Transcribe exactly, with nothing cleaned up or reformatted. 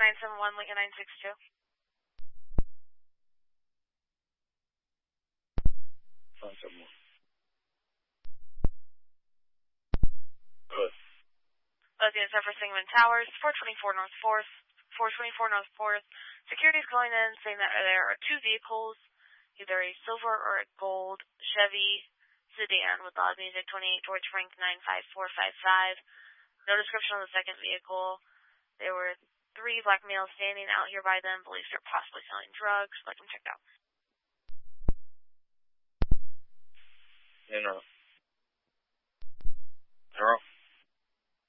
nine seven one, Lincoln nine six two. nine seven one. Good. Lesbian Surfer Singman Towers, four twenty-four North fourth, four twenty-four North fourth. Security's calling in saying that there are two vehicles, either a silver or a gold Chevy sedan with loud music, twenty-eight George Frank nine five four five five. No description on the second vehicle. There were three black males standing out here by them, believed they're possibly selling drugs. Like them checked out. You know. Zero.